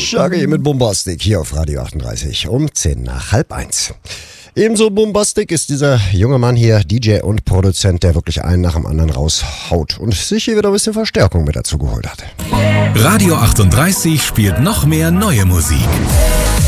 Shaggy mit Bombastic hier auf Radio 38 um 10 nach halb 1. Ebenso Bombastic ist dieser junge Mann hier, DJ und Produzent, der wirklich einen nach dem anderen raushaut und sich hier wieder ein bisschen Verstärkung mit dazu geholt hat. Radio 38 spielt noch mehr neue Musik.